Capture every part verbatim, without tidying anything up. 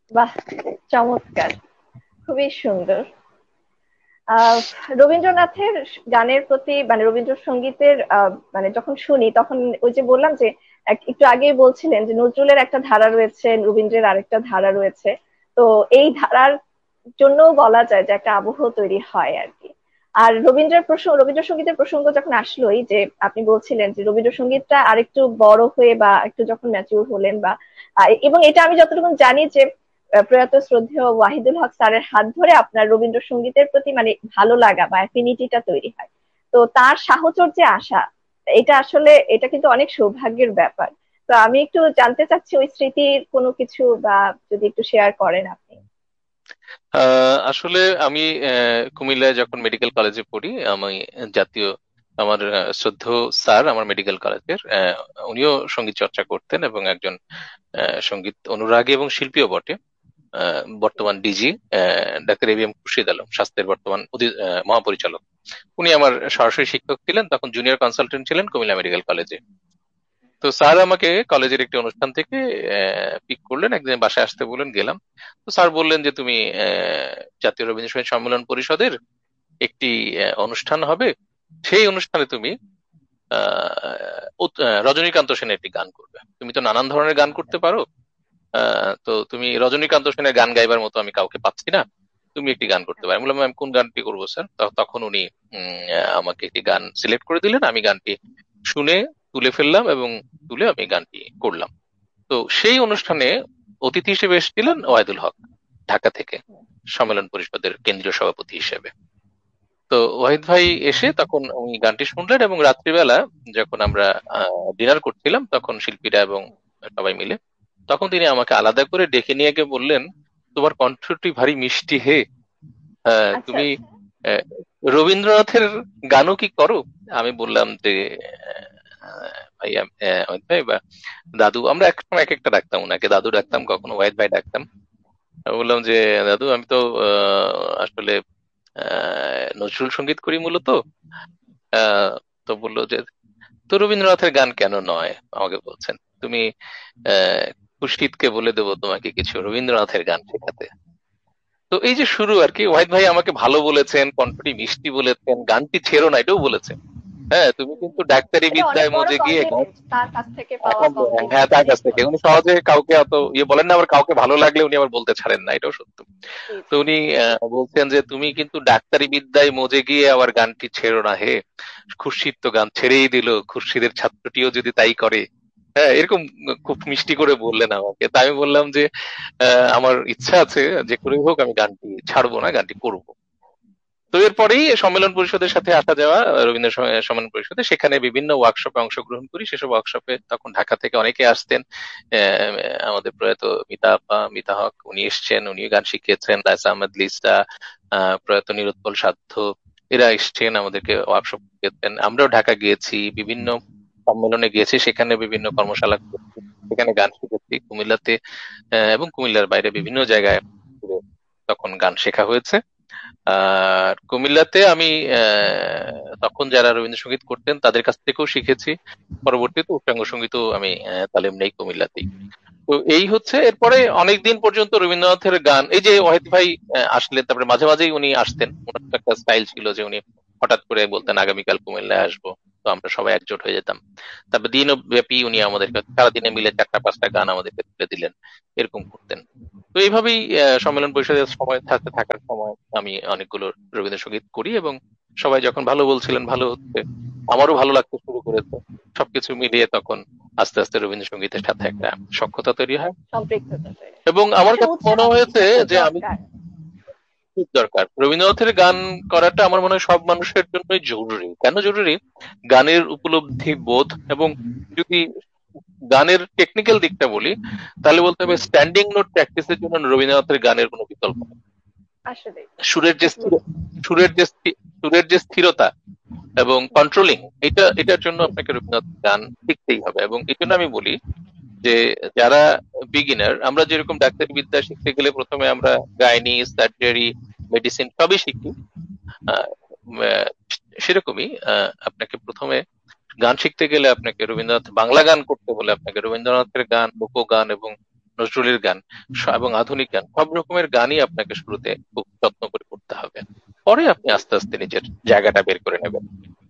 বাহ, চমৎকার, খুবই সুন্দর। আহ রবীন্দ্রনাথের গানের প্রতি মানে রবীন্দ্রসঙ্গীতের আহ মানে যখন শুনি তখন ওই যে বললাম যে এক- একটু আগেই বলছিলেন যে নজরুলের একটা ধারা রয়েছে, রবীন্দ্রের আরেকটা ধারা রয়েছে। তো এই ধারার জন্য বলা যায় যে একটা আবহ তৈরি হয় আর কি। আর রবীন্দ্রের প্রসঙ্গ, রবীন্দ্রসঙ্গীতের প্রসঙ্গ যখন আসলোই, যে আপনি বলছিলেন যে রবীন্দ্রসঙ্গীতটা আরেকটু বড় হয়ে বা একটু যখন ম্যাচিউর হলেন বা আহ, এবং এটা আমি যতটুকু জানি যে আহ, প্রয়াত শ্রদ্ধেয় ওয়াহিদুল হক স্যারের হাত ধরে আপনার রবীন্দ্রসঙ্গীতের প্রতি মানে ভালো লাগা বা অ্যাফিনিটিটা তৈরি হয়। তো তার সাহচর্যে আসা, এটা আসলে এটা কিন্তু অনেক সৌভাগ্যের ব্যাপার। তো আমি একটু জানতে চাচ্ছি ওই স্মৃতির কোনো কিছু, বা যদি একটু শেয়ার করেন আপনি। আহ, আসলে আমি আহ, কুমিল্লায় যখন মেডিকেল কলেজে পড়ি, আমি জাতীয় আমার আহ, শ্রদ্ধেয় স্যার আমার মেডিকেল কলেজের, আহ, উনিও সঙ্গীত চর্চা করতেন এবং একজন আহ, সঙ্গীত অনুরাগী এবং শিল্পীও বটে। আহ, বর্তমান DG doctor A B M Khurshid Alam, স্বাস্থ্যের বর্তমান অধি- আহ, মহাপরিচালক। উনি আমার সরাসরি শিক্ষক ছিলেন, তখন জুনিয়র কনসালটেন্ট ছিলেন কুমিল্লা মেডিকেল কলেজে। তো স্যার আমাকে কলেজের একটি অনুষ্ঠান থেকে পিক করলেন, একদিন বাসায় আসতে বললেন, গেলাম। তো স্যার বললেন যে তুমি আহ, জাতীয় রবীন্দ্র সঙ্গীত সম্মেলন পরিষদের একটি আহ, অনুষ্ঠান হবে, সেই অনুষ্ঠানে তুমি আহ, উত- আহ, রজনীকান্ত সেনের একটি গান করবে। তুমি তো নানান ধরনের গান করতে পারো, আহ, তো তুমি রজনীকান্ত সেনের গান গাইবার মতো আমি কাউকে পাচ্ছি না, তুমি একটি গান করতে পারো। আমি বললাম, আমি কোন গানটি করবো স্যার? তো- তখন উনি উম, আহ, আমাকে একটি গান সিলেক্ট করে দিলেন। আমি গানটি শুনে তুলে ফেললাম এবং তুলে আমি গানটি করলাম। তো সেই অনুষ্ঠানে অতিথি হিসেবে এসেছিলেন ওয়াহিদুল হক, ঢাকা থেকে, সম্মেলন পরিষদের কেন্দ্রীয় সভাপতি হিসেবে। তো ওয়াহিদ ভাই এসে তখন উনি গানটি শুনলেন এবং রাত্রিবেলা যখন আমরা ডিনার করছিলাম তখন শিল্পীরা এবং সবাই মিলে, তখন তিনি আমাকে আলাদা করে ডেকে নিয়ে গিয়ে বললেন, তোমার কণ্ঠটি ভারী মিষ্টি হে, আহ, আচ্ছা তুমি আচ্ছা। আহ, রবীন্দ্রনাথের গানও কি করো? আমি বললাম যে আহ, ভাই আম- আহ, ওয়াহিদ ভাই বা দাদু, আমরা এক সময় এক একটা ডাকতাম, ওনাকে দাদু ডাকতাম, কখনো ওয়াহিদ ভাই ডাকতাম। আমি বললাম যে দাদু, আমি তো আহ, আসলে আহ, নজরুল সঙ্গীত করি মূলত। আহ, তো বললো যে, তো রবীন্দ্রনাথের গান কেন নয়? আমাকে বলছেন, তুমি আহ খুরশিদকে বলে দেবো তোমাকে কিছু রবীন্দ্রনাথের গান শেখাতে। তো এই যে শুরু আর কি, ওয়াহিদ ভাই আমাকে ভালো বলেছেন, কণ্ঠটি মিষ্টি বলেছেন, গানটি ছেড়ো না এটাও বলেছেন। হ্যাঁ, তুমি কিন্তু ডাক্তারি এটা অনেক বিদ্যায় বড় মজে গিয়ে গান। কমপ্লিমেন্ট, তার কাছ থেকে পাওয়া এখন হ্যাঁ, কমপ্লিমেন্ট তার অনেক কাছ থেকে বড়। উনি সহজে কাউকে অত ইয়ে বলেন না, আবার কাউকে ভালো লাগলে উনি আবার বলতে ছাড়েন না, এটাও সত্য। জি তো জি। উনি আহ, বলছেন যে তুমি কিন্তু ডাক্তারি বিদ্যায় মজে গিয়ে আবার গানটি ছেড়ো না হে, খুরশিদ তো গান ছেড়েই দিল, খুরশিদের ছাত্রটিও যদি তাই করে। হ্যাঁ, এরকম খুব মিষ্টি করে বললেন আমাকে। তাই আমি বললাম যে আহ, আমার ইচ্ছা আছে, যে করে হোক আমি গানটি ছাড়বো না, গানটি করবো। তো এরপরেই সম্মেলন পরিষদের সাথে আসা যাওয়া, আহ, রবীন্দ্র সম- সম্মেলন পরিষদে, সেখানে বিভিন্ন ওয়ার্কশপে অংশগ্রহণ করি। সেসব ওয়ার্কশপে তখন ঢাকা থেকে অনেকে আসতেন। আহ, আমাদের প্রয়াত মিতা আপা, মিতা হক, উনি এসছেন, উনি গান শিখিয়েছেন। রাইসা আহমেদ লিসা, আহ, প্রয়াত নিরুৎপল সাধ্য, এরা এসছেন, আমাদেরকে ওয়ার্কশপ শিখিয়েছেন। আমরাও ঢাকা গিয়েছি, বিভিন্ন সম্মেলনে গিয়েছি, সেখানে বিভিন্ন কর্মশালা করেছি, সেখানে গান শিখেছি কুমিল্লাতে, আহ, এবং কুমিল্লার বাইরে বিভিন্ন জায়গায় ঘুরে তখন গান শেখা হয়েছে। আর কুমিল্লাতে আমি আহ, তখন যারা রবীন্দ্রসঙ্গীত করতেন তাদের কাছ থেকেও শিখেছি। পরবর্তীতে উচ্চাঙ্গ সঙ্গীতও আমি আহ, তালিম নেই কুমিল্লাতেই। তো এই হচ্ছে, এরপরে অনেকদিন পর্যন্ত রবীন্দ্রনাথের গান, এই যে ওয়াহিদ ভাই আহ, আসলেন, তারপরে মাঝে মাঝেই উনি আসতেন। ওনার তো একটা স্টাইল ছিল যে উনি হঠাৎ করে বলতেন আগামীকাল কুমিল্লায় আসবো, তো আমরা সবাই একজোট হয়ে যেতাম। তারপর দিনব্যাপী উনি আমাদেরকে সারাদিনে মিলে চারটা পাঁচটা গান আমাদেরকে তুলে দিলেন, এরকম করতেন। তো এইভাবেই আহ, সম্মেলন পরিষদের সময় থাকতে থাকার সময় আমি অনেকগুলো রবীন্দ্রসঙ্গীত করি এবং সবাই যখন ভালো বলছিলেন, ভালো হচ্ছে, আমারও ভালো লাগতে শুরু করেছে। সবকিছু মিলিয়ে তখন আস্তে আস্তে রবীন্দ্রসঙ্গীতের সাথে একটা সখ্যতা তৈরি হয়। সম্পৃক্ততা তৈরি হয়। এবং আমার আসলে কাছে মনে হয়েছে উৎসাহটা খুব যে আমি দরকার। খুব দরকার রবীন্দ্রনাথের গান করাটা, আমার মনে হয় সব মানুষের জন্যই জরুরি। কেন জরুরি? গানের উপলব্ধি বোধ, এবং যদি গানের টেকনিক্যাল দিকটা বলি, তাহলে বলতে হবে স্ট্যান্ডিং নোট প্র্যাকটিসের জন্য রবীন্দ্রনাথের গানের কোনো বিকল্প নেই। আসলে সুরের যে ঠিক স্থির বলেছেন। সুরের যে স্থি- সুরের যে স্থিরতা এবং কন্ট্রোলিং, এটা এটার জন্য আপনাকে রবীন্দ্রনাথ গান শিখতেই হবে। এবং এই জন্য আমি বলি যে যারা বিগিনার, আমরা যেরকম ডাক্তারি বিদ্যা শিখতে গেলে প্রথমে আমরা গাইনি, সার্জারি, মেডিসিন সবই শিখি, আহ, উম, আহ, সেরকমই আহ, আপনাকে প্রথমে গান শিখতে গেলে আপনাকে রবীন্দ্রনাথ, বাংলা গান করতে হলে আপনাকে রবীন্দ্রনাথের গান, লোকগান এবং নজরুলের গান স- এবং আধুনিক গান সব রকমের গানই আপনাকে শুরুতে খুব যত্ন করে করতে হবে, পরে আপনি আস্তে আস্তে নিজের জায়গাটা বের করে নেবেন।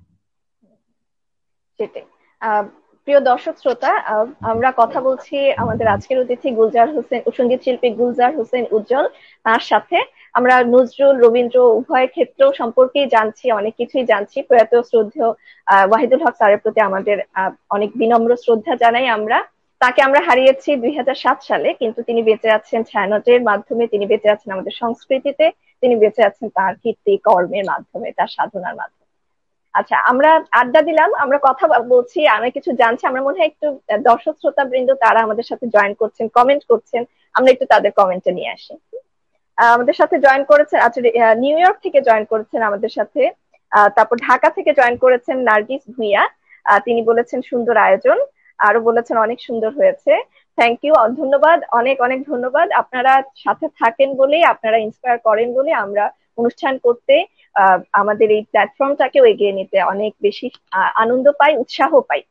সেটাই। আহ, প্রিয় দর্শক শ্রোতা, আহ, আমরা কথা বলছি আমাদের আজকের অতিথি গুলজার হোসেন, সঙ্গীত শিল্পী গুলজার হোসেন উজ্জ্বল, তার সাথে আমরা নজরুল রবীন্দ্র উভয় ক্ষেত্র সম্পর্কেই জানছি, অনেক কিছুই জানছি। প্রয়াত শ্রদ্ধেয় আহ, ওয়াহিদুল হক স্যারের প্রতি আমাদের আহ, অনেক বিনম্র শ্রদ্ধা জানাই আমরা। তাকে আমরা হারিয়েছি দুই হাজার সাত সালে, কিন্তু তিনি বেঁচে আছেন ছায়ানটের মাধ্যমে, তিনি বেঁচে আছেন আমাদের সংস্কৃতিতে, তিনি বেঁচে আছেন তার কীর্তি কর্মের মাধ্যমে, তার সাধনার মাধ্যমে। আচ্ছা, আমরা আড্ডা দিলাম, আমরা কথা বল- বলছি, অনেক কিছু জানছি। আমরা মনে হয় একটু আহ, দর্শক শ্রোতা বৃন্দ তারা আমাদের সাথে জয়েন করছেন, কমেন্ট করছেন, আমরা একটু তাদের কমেন্টে নিয়ে আসি। আহ, আমাদের সাথে জয়েন করেছেন, আচ্ছা, আহ, নিউ ইয়র্ক থেকে জয়েন করেছেন আমাদের সাথে। আহ, তারপর ঢাকা থেকে জয়েন করেছেন নার্গিস ভুঁইয়া। আহ, তিনি বলেছেন সুন্দর আয়োজন, আরো বলেছেন অনেক সুন্দর হয়েছে। থ্যাংক ইউ, ধন্যবাদ, অনেক অনেক ধন্যবাদ। আপনারা সাথে থাকেন বলেই, আপনারা ইন্সপায়ার করেন বলে আমরা অনুষ্ঠান করতে, আহ, আমাদের এই প্ল্যাটফর্মটাকেও এগিয়ে নিতে অনেক বেশি আহ, আনন্দ পাই, উৎসাহ পাই।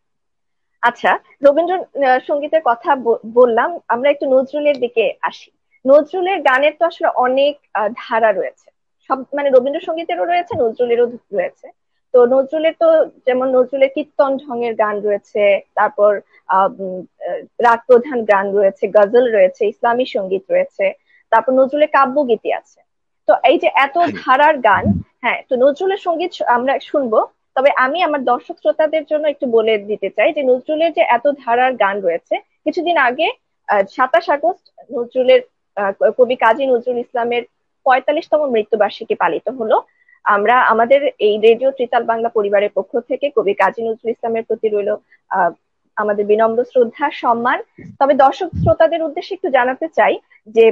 আচ্ছা, রবীন্দ্র আহ, সঙ্গীতের কথা ব- বললাম, আমরা একটু নজরুলের দিকে আসি। নজরুলের গানের তো আসলে অনেক আহ, ধারা রয়েছে। সব মানে রবীন্দ্রসঙ্গীতেরও রয়েছে, নজরুলেরও রয়েছে। তো নজরুলের তো, যেমন নজরুলের কীর্তন ঢঙের গান রয়েছে, তারপর আহ উম, আহ, রাগ প্রধান গান রয়েছে, গজল রয়েছে, ইসলামী সঙ্গীত রয়েছে, তারপর নজরুলের কাব্যগীতি আছে। তো এই যে এত ধারার গান, হ্যাঁ, তো নজরুলের সঙ্গীত শ- আমরা শুনবো। তবে আমি আমার দর্শক শ্রোতাদের জন্য একটু বলে দিতে চাই যে নজরুলের যে এত ধারার গান রয়েছে, কিছুদিন আগে সাতাশ আগস্ট নজরুলের আহ, কবি কাজী নজরুল ইসলামের পঁয়তাল্লিশতম মৃত্যুবার্ষিকী পালিত হলো। আমরা আমাদের এই রেডিও ত্রিতাল বাংলা পরিবারের পক্ষ থেকে কবি কাজী নজরুল ইসলামের প্রতি রইল আহ আমাদের বিনম্র শ্রদ্ধা, সম্মান। তবে দর্শক শ্রোতাদের উদ্দেশ্যে একটু জানাতে চাই যে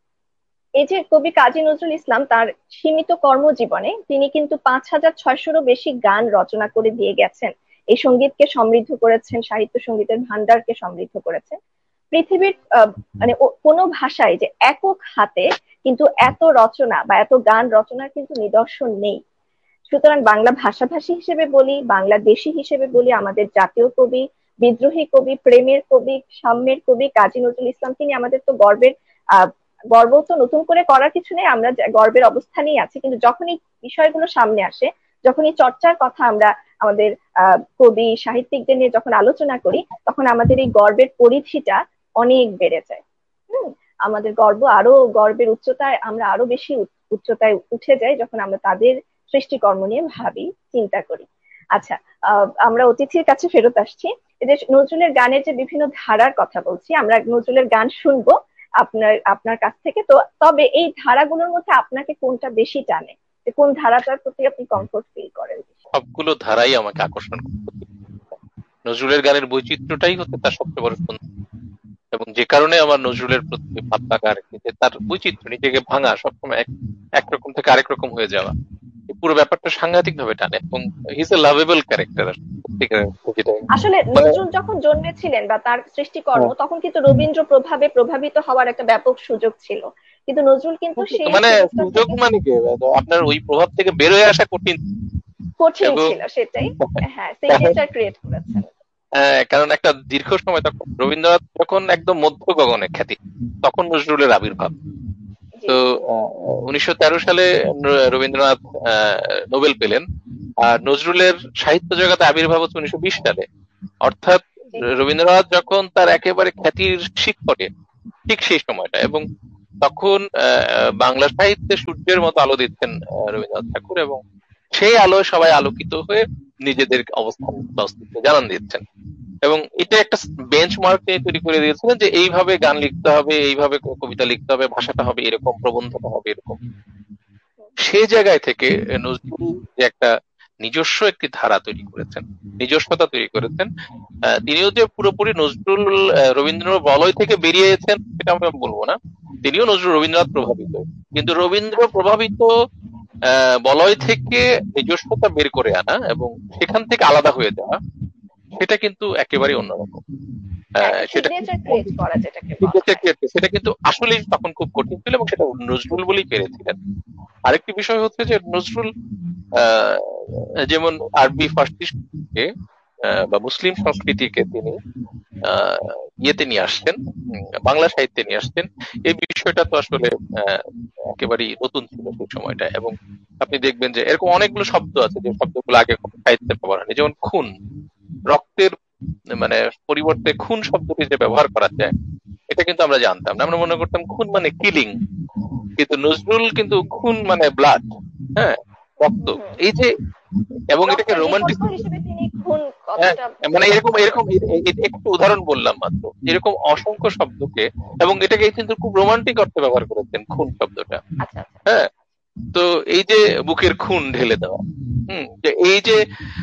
এই যে কবি কাজী নজরুল ইসলাম তার সীমিত কর্মজীবনে তিনি কিন্তু পাঁচ হাজার ছয়শোরও বেশি গান রচনা করে দিয়ে গেছেন। এই সঙ্গীতকে সমৃদ্ধ করেছেন, সাহিত্য সঙ্গীতের ভান্ডারকে সমৃদ্ধ করেছেন। পৃথিবীর আহ, মানে ও- কোনো ভাষায় যে একক হাতে কিন্তু এত রচনা বা এত গান রচনার কিন্তু নিদর্শন নেই। সুতরাং বাংলা ভাষাভাষী হিসেবে বলি, বাংলাদেশী হিসেবে বলি, আমাদের জাতীয় কবি, বিদ্রোহী কবি, প্রেমের কবি, সাম্যের কবি কাজী নজরুল ইসলাম, তিনি আমাদের তো গর্বের। আহ গর্ব তো নতুন করে করার কিছু নেই, আমরা যা- গর্বের অবস্থানেই আছি। কিন্তু যখন এই বিষয়গুলো সামনে আসে, যখন এই চর্চার কথা আমরা আমাদের আহ কবি সাহিত্যিকদের নিয়ে যখন আলোচনা করি, তখন আমাদের এই গর্বের পরিধিটা অনেক বেড়ে যায়। হম আমাদের গর্ব আরো, গর্বের উচ্চতায় আমরা আরো বেশি উচ্চ- উচ্চতায় উঠে যাই যখন আমরা তাদের সৃষ্টিকর্ম নিয়ে ভাবি, চিন্তা করি। আচ্ছা, আহ, আমরা অতিথির কাছে ফেরত আসছি। এই যে নজরুলের গানের যে বিভিন্ন ধারার কথা বলছি, আমরা নজরুলের গান শুনবো আপনার আপনার কাছ থেকে। তো তবে এই ধারাগুলোর মধ্যে আপনাকে কোনটা বেশি টানে, যে কোন ধারাটার প্রতি আপনি কমফোর্ট ফিল করেন বেশি? সবগুলো ধারাই আমাকে আকর্ষণ করতে, নজরুলের গানের বৈচিত্র্যটাই হচ্ছে তার সবচেয়ে বড় সৌন্দর্য। এবং যে কারণে আমার নজরুলের প্রতি ভাব লাগা আর কি, যে তার বৈচিত্র্য, নিজেকে ভাঙা, সবসময় এক একরকম থেকে আরেক রকম হয়ে যাওয়া, এই পুরো ব্যাপারটা সাংঘাতিক ভাবে টানে। এবং হিজ এ লাভেবল ক্যারেক্টার সত্যিকার অর্থে, যেটা আসলে মানে নজরুল যখন জন্মেছিলেন বা তার সৃষ্টিকর্ম, হ্যাঁ, তখন কিন্তু রবীন্দ্র প্রভাবে প্রভাবিত হওয়ার একটা ব্যাপক সুযোগ ছিল, কিন্তু নজরুল কিন্তু সুযোগ সেই মানে সুযোগটা সুযোগ থেকে মানে কি, আপনার ওই প্রভাব থেকে বেরোয় আসা কঠিন। কঠিন এবং ছিল, সেটাই। হ্যাঁ, সিগনেচার ক্রিয়েট করেছেন। হ্যাঁ, কারণ একটা দীর্ঘ সময় তখন রবীন্দ্রনাথ যখন একদম মধ্য গগনে খ্যাতি, তখন নজরুলের আবির্ভাব। জি, তো জি, উনিশশো তেরো সালে ন- রবীন্দ্রনাথ আহ, নোবেল পেলেন। আর নজরুলের সাহিত্য জগতে আবির্ভাব হচ্ছে উনিশশো বিশ সালে। অর্থাৎ জি। রবীন্দ্রনাথ যখন তার একেবারে খ্যাতির শিখরে, ঠিক সেই সময়টা। এবং তখন আহ, বাংলা সাহিত্যে সূর্যের মতো আলো দিচ্ছেন আহ, রবীন্দ্রনাথ ঠাকুর, এবং সেই আলোয় সবাই আলোকিত হয়ে নিজেদের অবস্থান বা অস্তিত্ব জানান দিচ্ছেন। এবং এটা একটা বেঞ্চ মার্ক তিনি তৈরি করে দিয়েছিলেন যে এইভাবে গান লিখতে হবে, এইভাবে কবিতা লিখতে হবে, ভাষাটা হবে এরকম, প্রবন্ধটা হবে এরকম। সেই জায়গায় থেকে নজরুল যে একটা নিজস্ব একটি ধারা তৈরি করেছেন, নিজস্বতা তৈরি করেছেন। আহ, তিনিও যে পুরোপুরি নজরুল আহ, রবীন্দ্র বলয় থেকে বেরিয়েছেন সেটা আমি বলবো না, তিনিও নজরুল রবীন্দ্রনাথ প্রভাবিত। কিন্তু রবীন্দ্র আচ্ছা, প্রভাবিত আহ, বলয় থেকে নিজস্বতা বের করে আনা এবং সেখান থেকে আলাদা হয়ে যাওয়া, সেটা কিন্তু একেবারেই অন্যরকম। হ্যাঁ, আহ, একটা সেটা সিগনেচার ক্রিয়েট করা যেটাকে বলা signature হয়। create, সেটা কিন্তু আসলেই তখন খুব কঠিন ছিল, এবং সেটা নজরুল বলেই পেরেছিলেন। আরেকটি বিষয় হচ্ছে যে নজরুল আহ, যেমন আরবি ফার্সি কে, আহ, বা মুসলিম সংস্কৃতিকে তিনি আহ, ইয়েতে নিয়ে আসছেন, উম, বাংলা সাহিত্যে নিয়ে আসছেন। এই বিষয়টা তো আসলে আহ, একেবারেই নতুন ছিল সেই সময়টা। এবং আপনি দেখবেন যে এরকম অনেকগুলো শব্দ আছে যে শব্দগুলো আগে কোনো সাহিত্যে ব্যবহার হয়নি, যেমন খুন, রক্তের মানে পরিবর্তে খুন শব্দটি যে ব্যবহার করা যায়, এটা কিন্তু আমরা জানতাম না। আমরা মনে করতাম খুন মানে কিলিং, কিন্তু নজরুল কিন্তু খুন মানে ব্লাড, হ্যাঁ, রক্ত। হুম হুম। এই যে, এবং এটাকে রক্তের রোমান্টিক, বিকল্প হিসেবে তিনি খুন হ্যাঁ, কথাটা মানে ব্যবহার এরকম করেছেন। এরকম এ- এ- এ- একটু উদাহরণ বললাম মাত্র, এরকম অসংখ্য শব্দকে, এবং এটাকে কিন্তু খুব রোমান্টিক অর্থে ব্যবহার করেছেন খুন শব্দটা। আচ্ছা আচ্ছা। হ্যাঁ, তো এই যে বুকের খুন ঢেলে দেওয়া, হুম, যে এই যে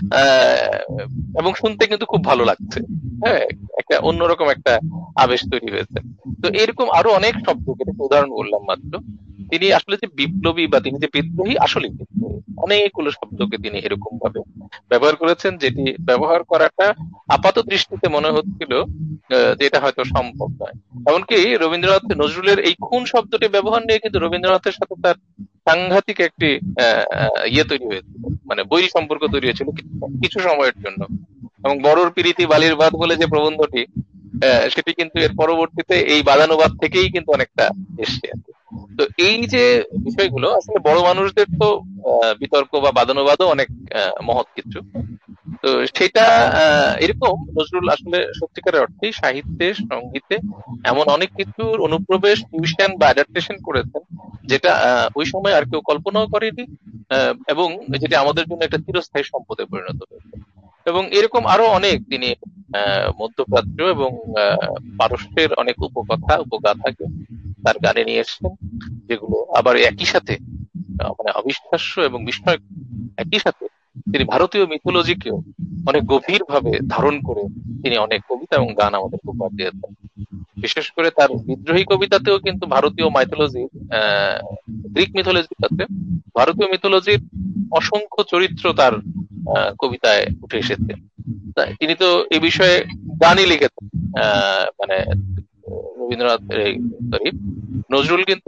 আহ, এবং শুনতে কিন্তু খুব ভালো লাগছে, হ্যাঁ, একটা অন্যরকম একটা আবেশ তৈরি হয়েছে। তো এরকম আরো অনেক শব্দকে, একটা উদাহরণ বললাম মাত্র। তিনি আসলে যে বিপ্লবী বা তিনি যে বিদ্রোহী, আসলে বিদ্রোহী, অনেকগুলো শব্দকে তিনি এরকম ভাবে ব্যবহার করেছেন, যেটি ব্যবহার করাটা আপাত দৃষ্টিতে মনে হচ্ছিল আহ, যে এটা হয়তো সম্ভব নয়। এমনকি রবীন্দ্রনাথ নজরুলের এই খুন শব্দটি ব্যবহার নিয়ে কিন্তু রবীন্দ্রনাথের সাথে তার সাংঘাতিক একটি আহ, আহ, ইয়ে তৈরি হয়েছিল, মানে বৈরী সম্পর্ক তৈরি হয়েছিল কিছু কিছু সময়ের জন্য। এবং বড়র পিরিতি বালির ভাত বলে যে প্রবন্ধটি, আহ, সেটি কিন্তু এর পরবর্তীতে এই বাদানুবাদ থেকেই কিন্তু অনেকটা এসছে আর কি। তো এই যে বিষয়গুলো আসলে বড় মানুষদের তো আহ, বিতর্ক বা বাদানুবাদও অনেক আহ, মহৎ কিছু। তো সেটা আহ, এরকম নজরুল আসলে সত্যিকারের অর্থেই সাহিত্যে, সঙ্গীতে এমন অনেক কিছুর অনুপ্রবেশ, ফিউশন বা অ্যাডাপ্টেশন করেছেন, যেটা আহ, ওই সময় আর কেউ কল্পনাও করেনি, আহ, এবং যেটা আমাদের জন্য একটা চিরস্থায়ী সম্পদে পরিণত হয়েছে। এবং এরকম আরো অনেক তিনি আহ, মধ্যপ্রাচ্য এবং আহ, পারস্যের অনেক উপকথা, উপগাথাকে তার গানে নিয়ে এসেছেন, যেগুলো আবার একই সাথে আহ, মানে অবিশ্বাস্য এবং বিস্ময়। একই সাথে তিনি ভারতীয় মিথোলজিকেও অনেক গভীর ভাবে ধারণ করে তিনি অনেক কবিতা এবং গান আমাদেরকে উপহার দিয়েছেন। বিশেষ করে তার বিদ্রোহী কবিতাতেও কিন্তু ভারতীয় মাইথোলজি, আহ গ্রিক মিথোলজির সাথে ভারতীয় মিথোলজির অসংখ্য চরিত্র তার আহ, কবিতায় উঠে এসেছে। তা তিনি তো এই বিষয়ে গানই লিখেছেন। আহ মানে রবীন্দ্রনাথ, সরি, নজরুল কিন্তু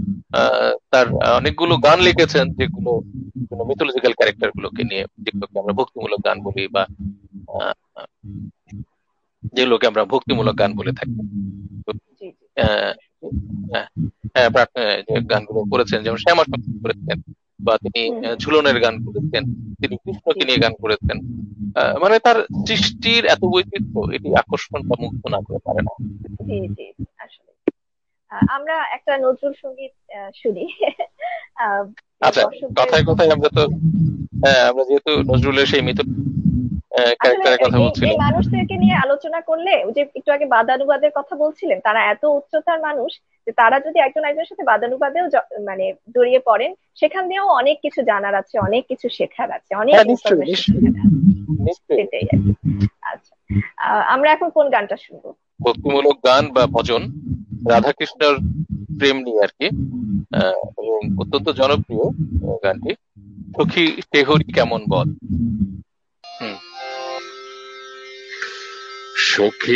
আহ, তার অনেকগুলো গান লিখেছেন, যেগুলো মিথোলজিক্যাল ক্যারেক্টার গুলোকে নিয়ে, যেগুলোকে আমরা ভক্তিমূলক গান বলি, বা আহ, যেগুলোকে আমরা ভক্তিমূলক গান বলে থাকি। তো, জি জি, আহ, হ্যাঁ, হ্যাঁ, প্রার্থনা যে গানগুলো করেছেন, যেমন শ্যামা সঙ্গীত করেছেন, বা তিনি হুম আহ, হুম, ঝুলনের গান করেছেন, তিনি জি কৃষ্ণকে জি নিয়ে গান করেছেন। আহ, মানে তার সৃষ্টির এত বৈচিত্র্য, এটি আকর্ষণ বা মুগ্ধ না করে পারে না। জি জি জি, আসলে আহ, আমরা একটা নজরুল সঙ্গীত আহ, শুনি। আহ, প্রিয় আচ্ছা, দর্শকদের। কথায় কথায় আমরা তো, হ্যাঁ, আমরা যেহেতু নজরুলের সেই মিথ আসলে ক্যারেক্টারের কথা এই এই বলছিলাম। মানুষদেরকে নিয়ে আলোচনা করলে, ওই যে একটু আগে বাদানুবাদের কথা বলছিলেন, তারা এত উচ্চতার মানুষ যে তারা যদি একজন একজনের সাথে বাদানুবাদেও জ- মানে জড়িয়ে পড়েন, সেখান দিয়েও অনেক কিছু জানার আছে, অনেক কিছু শেখার আছে, অনেক হ্যাঁ, নিশ্চয়ই ইনফরমেশন নিশ্চয়ই এখানে আছে। নিশ্চয়ই। সেটাই আর কি। আচ্ছা, আহ, আমরা এখন কোন গানটা শুনবো? ভক্তিমূলক গান বা ভজন, রাধাকৃষ্ণর প্রেম নিয়ে আর কি, আহ, এবং অত্যন্ত জনপ্রিয় আহ, গানটি, সখী টেহরি কেমন বল। হুম। সখী